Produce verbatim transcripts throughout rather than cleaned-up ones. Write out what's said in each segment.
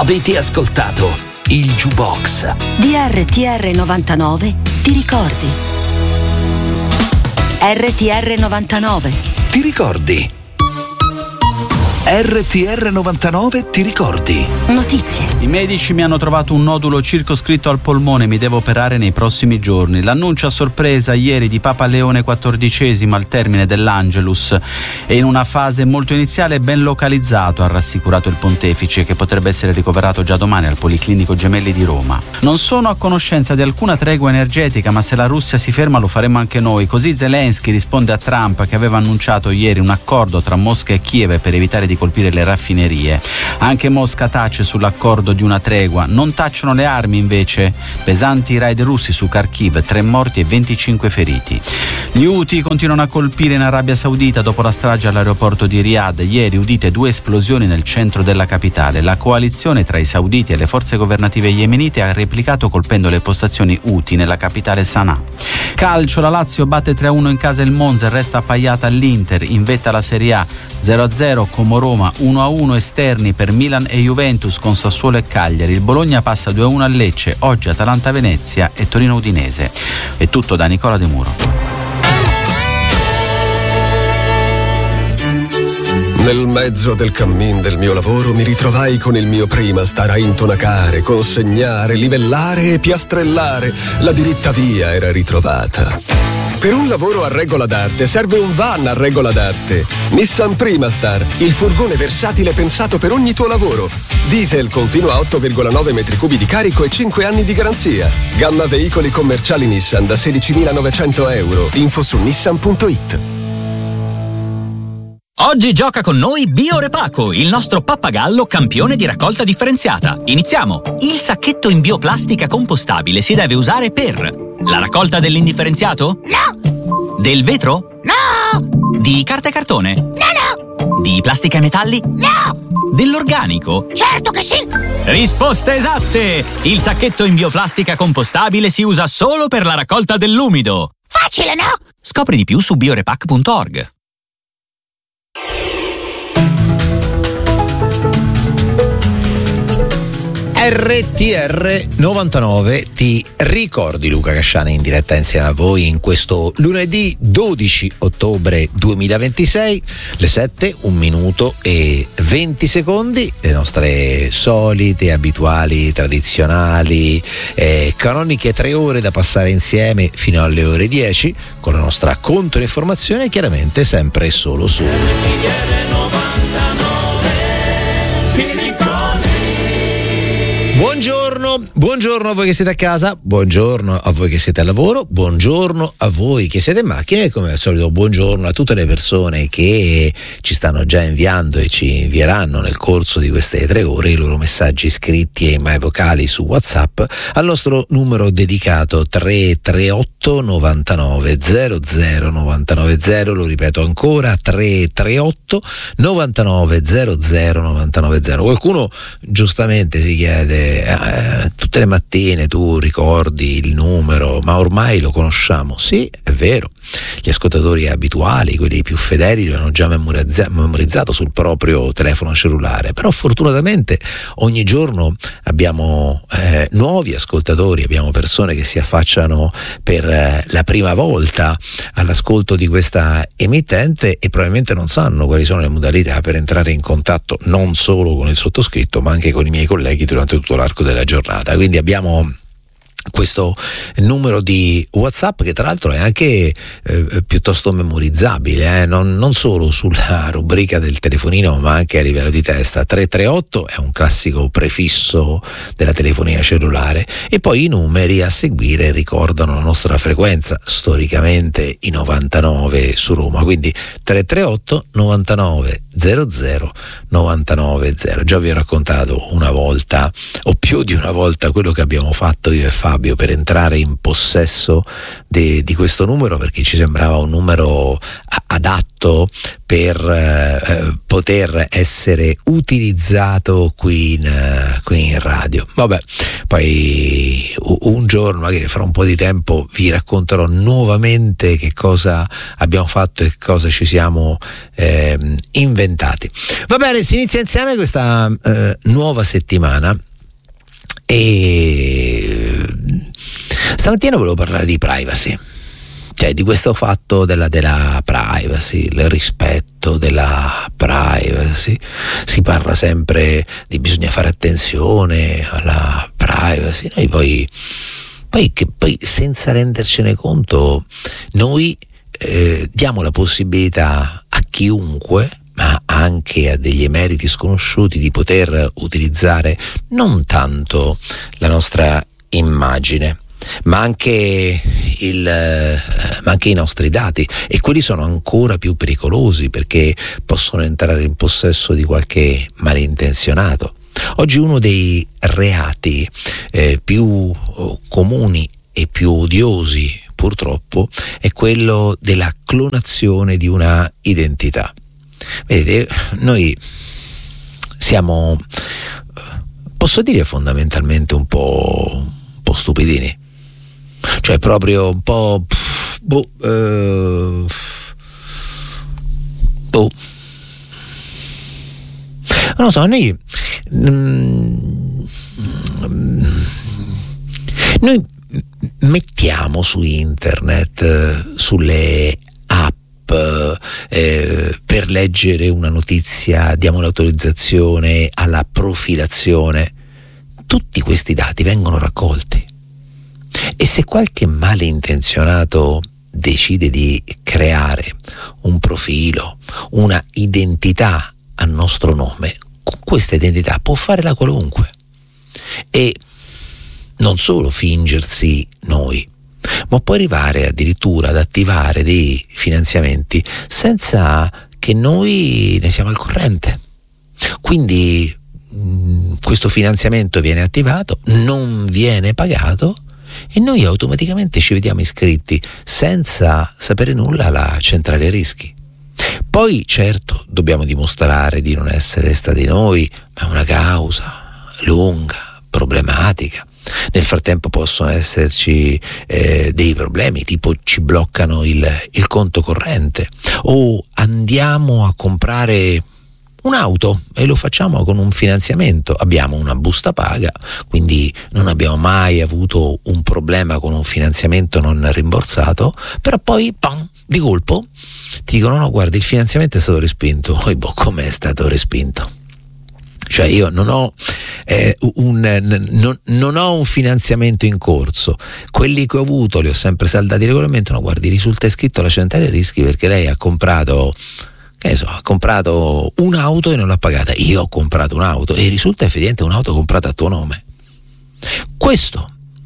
Avete ascoltato il Jukebox di R T R novantanove, ti ricordi? R T R novantanove. Ti ricordi? R T R novantanove, ti ricordi? Notizie. I medici mi hanno trovato un nodulo circoscritto al polmone, mi devo operare nei prossimi giorni. L'annuncio a sorpresa ieri di Papa Leone quattordicesimo al termine dell'Angelus e in una fase molto iniziale ben localizzato, ha rassicurato il pontefice, che potrebbe essere ricoverato già domani al Policlinico Gemelli di Roma. Non sono a conoscenza di alcuna tregua energetica, ma se la Russia si ferma lo faremo anche noi. Così Zelensky risponde a Trump, che aveva annunciato ieri un accordo tra Mosca e Kiev per evitare di colpire le raffinerie. Anche Mosca tace sull'accordo di una tregua. Non tacciono le armi invece. Pesanti raid russi su Kharkiv, tre morti e venticinque feriti. Gli Houthi continuano a colpire in Arabia Saudita dopo la strage all'aeroporto di Riyadh. Ieri udite due esplosioni nel centro della capitale. La coalizione tra i sauditi e le forze governative yemenite ha replicato colpendo le postazioni Houthi nella capitale Sana'a. Calcio, la Lazio batte tre a uno in casa il Monza e resta appaiata all'Inter. In vetta alla Serie A, zero a zero Como Roma, uno a uno esterni per Milan e Juventus con Sassuolo e Cagliari. Il Bologna passa due a uno a Lecce, oggi Atalanta Venezia e Torino Udinese. È tutto da Nicola De Muro. Nel mezzo del cammin del mio lavoro mi ritrovai con il mio prima star a intonacare, consegnare, livellare e piastrellare. La diritta via era ritrovata. Per un lavoro a regola d'arte serve un van a regola d'arte. Nissan Primastar, il furgone versatile pensato per ogni tuo lavoro. Diesel con fino a otto virgola nove metri cubi di carico e cinque anni di garanzia. Gamma veicoli commerciali Nissan da sedicimilanovecento euro. Info su nissan punto it. Oggi gioca con noi Biorepaco, il nostro pappagallo campione di raccolta differenziata. Iniziamo! Il sacchetto in bioplastica compostabile si deve usare per la raccolta dell'indifferenziato? No! Del vetro? No! Di carta e cartone? No, no! Di plastica e metalli? No! Dell'organico? Certo che sì! Risposte esatte! Il sacchetto in bioplastica compostabile si usa solo per la raccolta dell'umido. Facile, no? Scopri di più su biorepac punto org. R T R novantanove, ti ricordi? Luca Casciani in diretta insieme a voi in questo lunedì dodici ottobre duemilaventisei, le sette, un minuto e venti secondi, le nostre solite, abituali, tradizionali, eh, canoniche tre ore da passare insieme fino alle ore dieci con la nostra controinformazione, chiaramente sempre e solo su Buongiorno, buongiorno a voi che siete a casa, buongiorno a voi che siete al lavoro, buongiorno a voi che siete in macchina e come al solito buongiorno a tutte le persone che ci stanno già inviando e ci invieranno nel corso di queste tre ore i loro messaggi scritti e mai vocali su WhatsApp al nostro numero dedicato tre tre otto novantanove zero zero novantanove zero, lo ripeto ancora tre tre otto novantanove zero zero novantanove zero. Qualcuno giustamente si chiede Eh, tutte le mattine tu ricordi il numero, ma ormai lo conosciamo. Sì, è vero, gli ascoltatori abituali, quelli più fedeli, lo hanno già memorizza- memorizzato sul proprio telefono cellulare, però fortunatamente ogni giorno abbiamo eh, nuovi ascoltatori, abbiamo persone che si affacciano per eh, la prima volta all'ascolto di questa emittente e probabilmente non sanno quali sono le modalità per entrare in contatto non solo con il sottoscritto ma anche con i miei colleghi durante tutto l'arco della giornata. Quindi abbiamo questo numero di WhatsApp che tra l'altro è anche eh, piuttosto memorizzabile, eh? non, non solo sulla rubrica del telefonino ma anche a livello di testa. Tre tre otto è un classico prefisso della telefonia cellulare e poi i numeri a seguire ricordano la nostra frequenza, storicamente i novantanove su Roma, quindi tre tre otto novantanove zero zero novantanove zero. Già vi ho raccontato una volta o più di una volta quello che abbiamo fatto io e Fabio Fabio, per entrare in possesso de, di questo numero, perché ci sembrava un numero a, adatto per eh, poter essere utilizzato qui in, uh, qui in radio. Vabbè, poi un giorno, magari fra un po' di tempo, vi racconterò nuovamente che cosa abbiamo fatto e che cosa ci siamo eh, inventati. Va bene, si inizia insieme questa eh, nuova settimana e stamattina volevo parlare di privacy. Cioè, di questo fatto della, della privacy, il rispetto della privacy. Si parla sempre di bisogna fare attenzione alla privacy. Noi poi, poi, che, poi senza rendercene conto, noi eh, diamo la possibilità a chiunque, ma anche a degli emeriti sconosciuti, di poter utilizzare non tanto la nostra immagine, ma anche, il, ma anche i nostri dati, e quelli sono ancora più pericolosi perché possono entrare in possesso di qualche malintenzionato. Oggi uno dei reati eh, più comuni e più odiosi, purtroppo, è quello della clonazione di una identità. Vedete, noi siamo, posso dire, fondamentalmente un po', un po' stupidini. Cioè proprio un po' boh, eh, boh. Non lo so, noi mm, noi mettiamo su internet, sulle app, eh, per leggere una notizia diamo l'autorizzazione alla profilazione. Tutti questi dati vengono raccolti. E se qualche malintenzionato decide di creare un profilo, una identità a nostro nome, con questa identità può fare la qualunque. E non solo fingersi noi, ma può arrivare addirittura ad attivare dei finanziamenti senza che noi ne siamo al corrente. Quindi mh, questo finanziamento viene attivato, non viene pagato, e noi automaticamente ci vediamo iscritti senza sapere nulla alla centrale rischi. Poi certo dobbiamo dimostrare di non essere stati noi, ma è una causa lunga, problematica. Nel frattempo possono esserci eh, dei problemi, tipo ci bloccano il, il conto corrente, o andiamo a comprare un'auto e lo facciamo con un finanziamento, abbiamo una busta paga, quindi non abbiamo mai avuto un problema con un finanziamento non rimborsato, però poi pam, di colpo ti dicono no, guardi, il finanziamento è stato respinto. Poi boh, come è stato respinto? Cioè io non ho eh, un non, non ho un finanziamento in corso, quelli che ho avuto li ho sempre saldati regolarmente. No, guardi, risulta iscritto alla centrale rischi perché lei ha comprato, che so, ha comprato un'auto e non l'ha pagata. Io ho comprato un'auto e risulta effettivamente un'auto comprata a tuo nome. Questo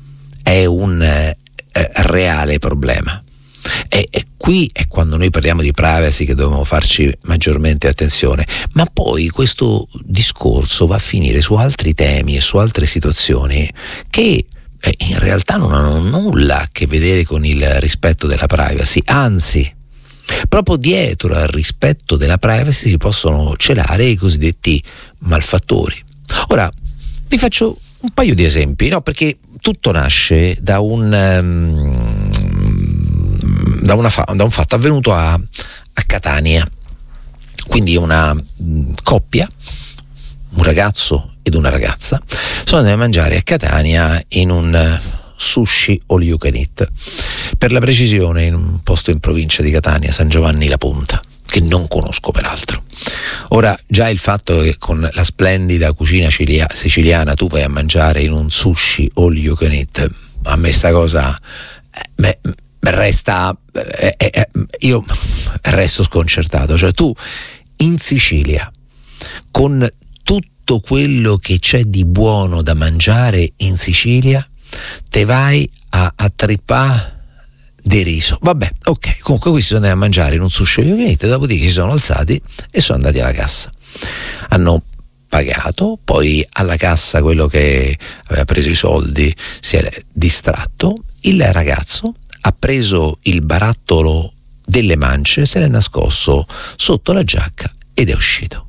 è un eh, reale problema. E, e qui è quando noi parliamo di privacy che dobbiamo farci maggiormente attenzione, ma poi questo discorso va a finire su altri temi e su altre situazioni che eh, in realtà non hanno nulla a che vedere con il rispetto della privacy, anzi proprio dietro al rispetto della privacy si possono celare i cosiddetti malfattori. Ora vi faccio un paio di esempi, no? Perché tutto nasce da un um, Da, una fa- da un fatto avvenuto a, a Catania. Quindi una mh, coppia, un ragazzo ed una ragazza, sono andati a mangiare a Catania in un uh, sushi all you can eat, per la precisione in un posto in provincia di Catania, San Giovanni La Punta, che non conosco peraltro. Ora, già il fatto che con la splendida cucina cilia- siciliana tu vai a mangiare in un sushi all you can eat, a me sta cosa eh, me, resta eh, eh, io resto sconcertato. Cioè tu in Sicilia, con tutto quello che c'è di buono da mangiare in Sicilia, te vai a, a trippà di riso. Vabbè, ok, comunque questi sono andati a mangiare in un sushi all you can eat, dopodiché si sono alzati e sono andati alla cassa, hanno pagato, poi alla cassa quello che aveva preso i soldi si è distratto, il ragazzo ha preso il barattolo delle mance, se l'è nascosto sotto la giacca ed è uscito.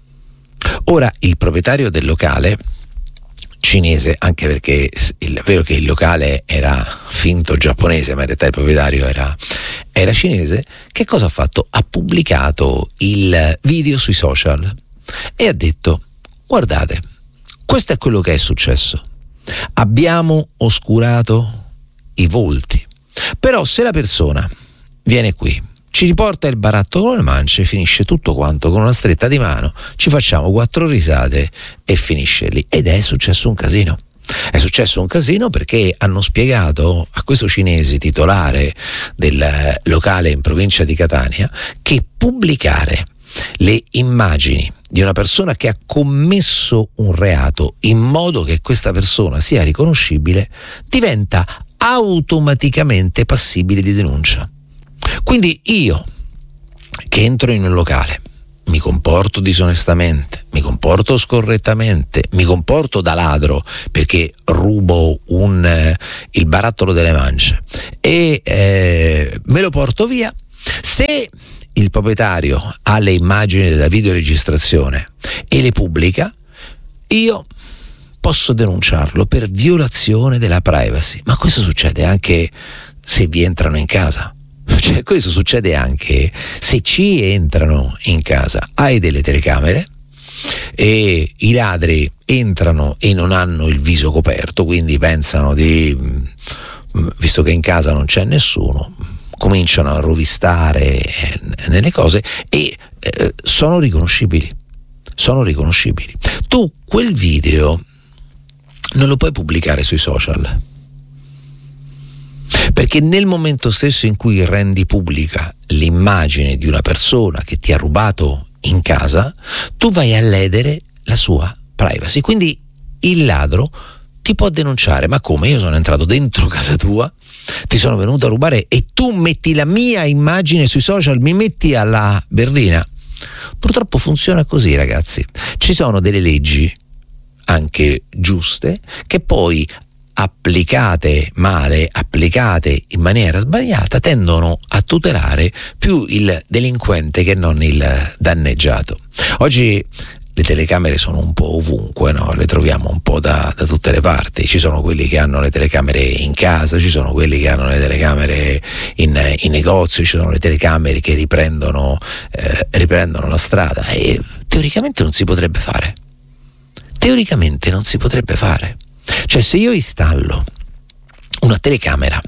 Ora il proprietario del locale, cinese, anche perché è vero che il locale era finto giapponese, ma in realtà il proprietario era, era cinese, che cosa ha fatto? Ha pubblicato il video sui social e ha detto: guardate, questo è quello che è successo, abbiamo oscurato i volti, però se la persona viene qui, ci riporta il barattolo alle mance, finisce tutto quanto con una stretta di mano, ci facciamo quattro risate e finisce lì. Ed è successo un casino. È successo un casino perché hanno spiegato a questo cinese titolare del locale in provincia di Catania che pubblicare le immagini di una persona che ha commesso un reato in modo che questa persona sia riconoscibile diventa automaticamente passibile di denuncia. Quindi io che entro in un locale, mi comporto disonestamente, mi comporto scorrettamente, mi comporto da ladro perché rubo un, eh, il barattolo delle mance e eh, me lo porto via, se il proprietario ha le immagini della videoregistrazione e le pubblica, io posso denunciarlo per violazione della privacy. Ma questo succede anche se vi entrano in casa. Cioè, questo succede anche se ci entrano in casa. Hai delle telecamere e i ladri entrano e non hanno il viso coperto, quindi pensano di, visto che in casa non c'è nessuno, cominciano a rovistare nelle cose e eh, sono riconoscibili. Sono riconoscibili. Tu quel video non lo puoi pubblicare sui social, perché nel momento stesso in cui rendi pubblica l'immagine di una persona che ti ha rubato in casa, tu vai a ledere la sua privacy. Quindi il ladro ti può denunciare. Ma come? Io sono entrato dentro casa tua, ti sono venuto a rubare e tu metti la mia immagine sui social, mi metti alla berlina? Purtroppo funziona così, ragazzi. Ci sono delle leggi anche giuste che poi applicate male, applicate in maniera sbagliata, tendono a tutelare più il delinquente che non il danneggiato. Oggi le telecamere sono un po' ovunque, no? Le troviamo un po' da, da tutte le parti. Ci sono quelli che hanno le telecamere in casa, ci sono quelli che hanno le telecamere in, in negozio, ci sono le telecamere che riprendono, eh, riprendono la strada e teoricamente non si potrebbe fare. Teoricamente non si potrebbe fare. Cioè, se io installo una telecamera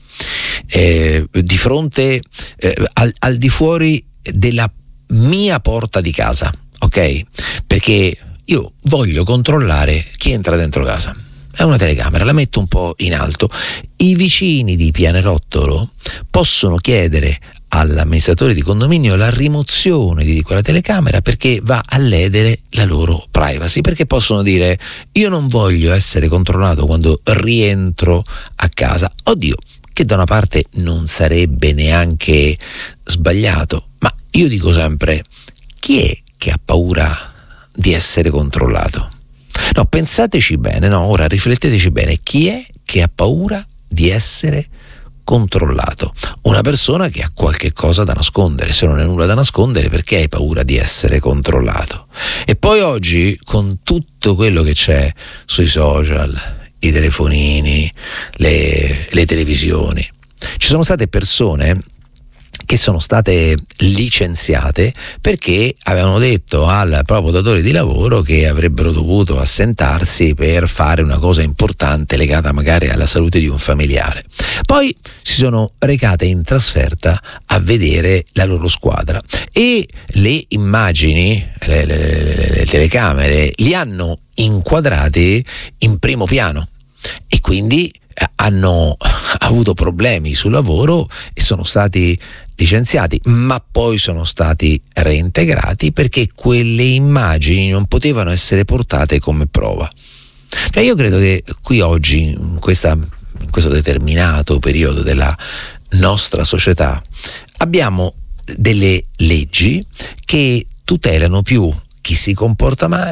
eh, di fronte eh, al, al di fuori della mia porta di casa, ok? Perché io voglio controllare chi entra dentro casa. È una telecamera, la metto un po' in alto. I vicini di Pianerottolo possono chiedere all'amministratore di condominio la rimozione di quella telecamera perché va a ledere la loro privacy, perché possono dire: io non voglio essere controllato quando rientro a casa. Oddio, che da una parte non sarebbe neanche sbagliato, ma io dico sempre: chi è che ha paura di essere controllato? No, pensateci bene, no, ora rifletteteci bene, chi è che ha paura di essere controllato? Una persona che ha qualche cosa da nascondere. Se non hai nulla da nascondere, perché hai paura di essere controllato? E poi oggi, con tutto quello che c'è sui social, i telefonini, le, le televisioni, ci sono state persone che sono state licenziate perché avevano detto al proprio datore di lavoro che avrebbero dovuto assentarsi per fare una cosa importante legata magari alla salute di un familiare. Poi si sono recate in trasferta a vedere la loro squadra e le immagini, le, le, le, le telecamere li hanno inquadrati in primo piano e quindi hanno avuto problemi sul lavoro e sono stati licenziati, ma poi sono stati reintegrati perché quelle immagini non potevano essere portate come prova. Cioè, io credo che qui oggi, in, questa, in questo determinato periodo della nostra società, abbiamo delle leggi che tutelano più chi si comporta male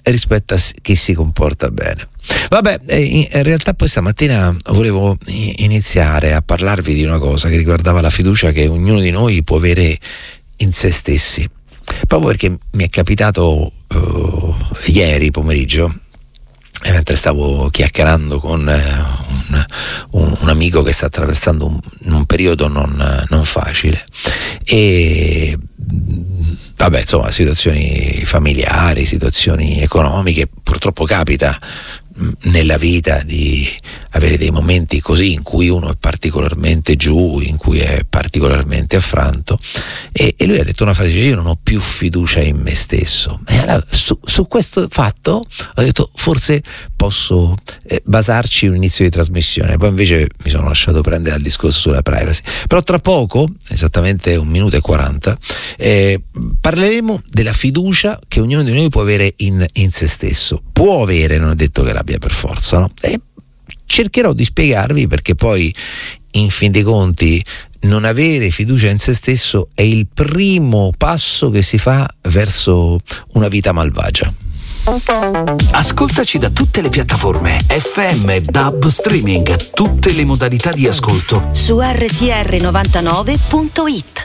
rispetto a chi si comporta bene. Vabbè, in realtà poi stamattina volevo iniziare a parlarvi di una cosa che riguardava la fiducia che ognuno di noi può avere in se stessi, proprio perché mi è capitato uh, ieri pomeriggio, mentre stavo chiacchierando con un, un, un amico che sta attraversando un, un periodo non, non facile, e vabbè, insomma, situazioni familiari, situazioni economiche, purtroppo capita nella vita di avere dei momenti così in cui uno è particolarmente giù, in cui è particolarmente affranto, e, e lui ha detto una frase: io non ho più fiducia in me stesso. E allora, su, su questo fatto ho detto forse posso eh, basarci un inizio di trasmissione, poi invece mi sono lasciato prendere al discorso sulla privacy. Però tra poco, esattamente un minuto e quaranta, eh, parleremo della fiducia che ognuno di noi può avere in, in se stesso. Può avere, non è detto che l'abbia per forza, no? E cercherò di spiegarvi perché poi, in fin dei conti, non avere fiducia in se stesso è il primo passo che si fa verso una vita malvagia. Ascoltaci da tutte le piattaforme F M, D A B, streaming, tutte le modalità di ascolto su R T R novantanove punto it.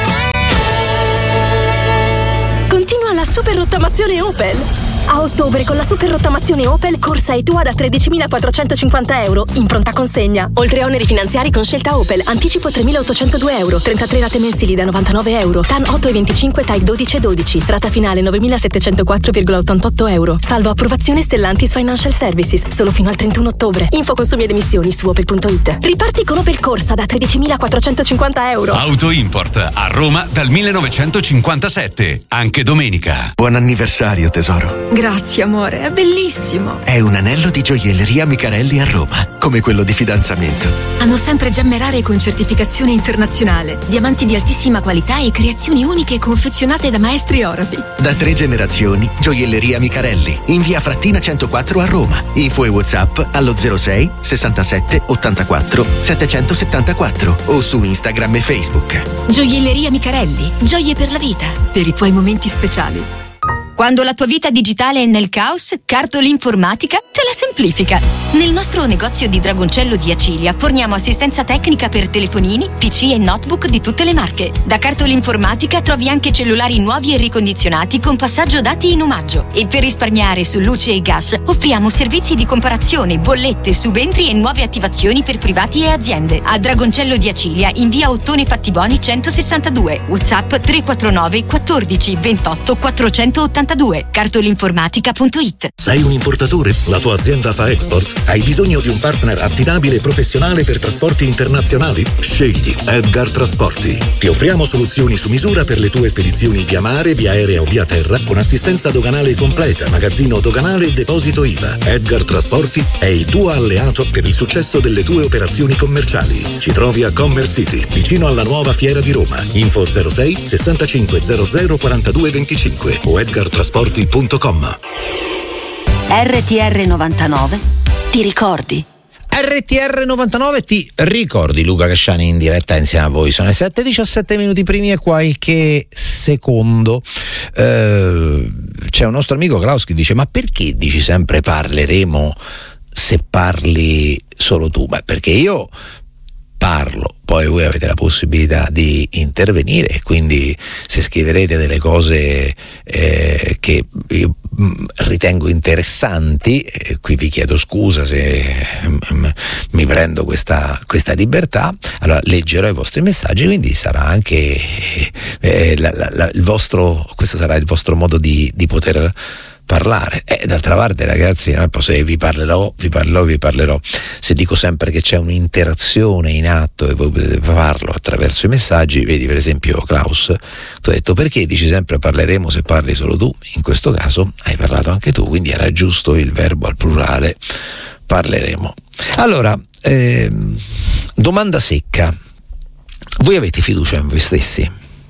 Continua la super rottamazione Opel. A ottobre con la super rottamazione Opel, corsa e tua da tredicimilaquattrocentocinquanta euro in pronta consegna. Oltre a oneri finanziari con scelta Opel, anticipo tremilaottocentodue euro, trentatré rate mensili da novantanove euro, T A N otto e venticinque, T A I dodici e dodici, rata finale novemilasettecentoquattro virgola ottantotto euro, salvo approvazione Stellantis Financial Services, solo fino al trentuno ottobre. Info consumi ed emissioni su opel punto it. Riparti con Opel Corsa da tredicimilaquattrocentocinquanta euro. Auto Import a Roma dal millenovecentocinquantasette, anche domenica. Buon anniversario tesoro. Grazie amore, è bellissimo. È un anello di gioielleria Micarelli a Roma, come quello di fidanzamento. Hanno sempre gemme rare con certificazione internazionale, diamanti di altissima qualità e creazioni uniche confezionate da maestri orafi. Da tre generazioni, gioielleria Micarelli, in via Frattina centoquattro a Roma. Info e WhatsApp allo zero sei sessantasette ottantaquattro settecentosettantaquattro o su Instagram e Facebook. Gioielleria Micarelli, gioie per la vita, per i tuoi momenti speciali. Quando la tua vita digitale è nel caos, Cartol Informatica te la semplifica. Nel nostro negozio di Dragoncello di Acilia forniamo assistenza tecnica per telefonini, P C e notebook di tutte le marche. Da Cartol Informatica trovi anche cellulari nuovi e ricondizionati con passaggio dati in omaggio. E per risparmiare su luce e gas offriamo servizi di comparazione, bollette, subentri e nuove attivazioni per privati e aziende. A Dragoncello di Acilia in via Ottone Fattiboni centosessantadue. WhatsApp tre quattro nove quattordici ventotto quattrocentottantadue. cartolinformatica punto it. Sei un importatore? La tua azienda fa export? Hai bisogno di un partner affidabile e professionale per trasporti internazionali? Scegli Edgar Trasporti. Ti offriamo soluzioni su misura per le tue spedizioni via mare, via aerea o via terra, con assistenza doganale completa, magazzino doganale e deposito I V A. Edgar Trasporti è il tuo alleato per il successo delle tue operazioni commerciali. Ci trovi a Commerce City, vicino alla nuova fiera di Roma. Info zero sei sessantacinque zero zero quarantadue venticinque o edgar trasporti punto com. R T R novantanove, ti ricordi? R T R novantanove ti ricordi, Luca Casciani in diretta insieme a voi. Sono le sette e diciassette minuti primi e qualche secondo. Eh, c'è un nostro amico Klaus che dice: ma perché dici sempre parleremo se parli solo tu? Beh, perché io parlo, poi voi avete la possibilità di intervenire, e quindi se scriverete delle cose eh, che io mh, ritengo interessanti, eh, qui vi chiedo scusa se mh, mi prendo questa, questa libertà, allora leggerò i vostri messaggi, quindi sarà anche eh, la, la, la, il vostro, questo sarà il vostro modo di, di poter parlare. E eh, d'altra parte, ragazzi, no? Se vi parlerò, vi parlerò, vi parlerò. Se dico sempre che c'è un'interazione in atto e voi potete farlo attraverso i messaggi, vedi per esempio Klaus, tu hai detto perché dici sempre parleremo se parli solo tu? In questo caso hai parlato anche tu, quindi era giusto il verbo al plurale, parleremo. Allora, ehm, domanda secca: voi avete fiducia in voi stessi?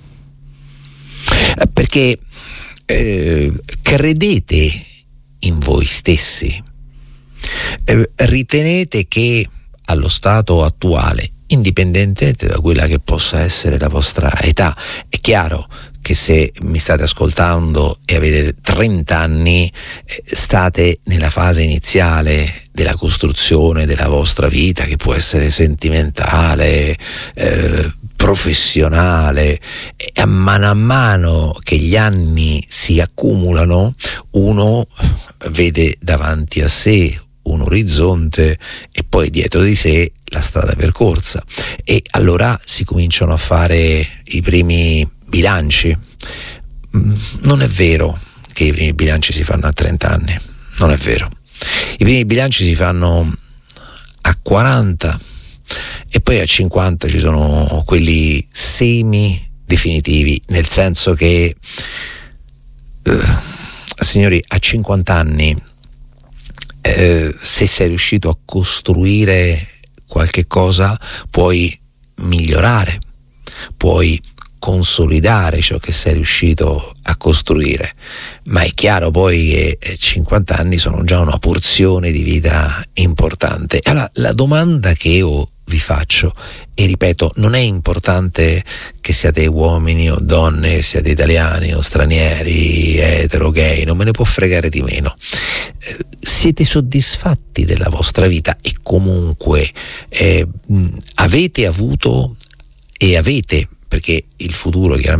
Perché Eh, credete in voi stessi? Eh, ritenete che allo stato attuale, indipendentemente da quella che possa essere la vostra età, è chiaro che se mi state ascoltando e avete trenta anni, eh, state nella fase iniziale della costruzione della vostra vita, che può essere sentimentale, eh, professionale, e a mano a mano che gli anni si accumulano uno vede davanti a sé un orizzonte e poi dietro di sé la strada percorsa, e allora si cominciano a fare i primi bilanci. Non è vero che i primi bilanci si fanno a trenta anni, non è vero. I primi bilanci si fanno a quaranta e poi a cinquanta ci sono quelli semi definitivi, nel senso che eh, signori, a cinquanta anni eh, se sei riuscito a costruire qualche cosa puoi migliorare, puoi consolidare ciò che sei riuscito a costruire, ma è chiaro poi che cinquanta anni sono già una porzione di vita importante. Allora la domanda che io vi faccio, e ripeto, non è importante che siate uomini o donne, che siate italiani o stranieri, etero, gay, non me ne può fregare di meno. Eh, siete soddisfatti della vostra vita e comunque eh, avete avuto e avete, perché il futuro chiaramente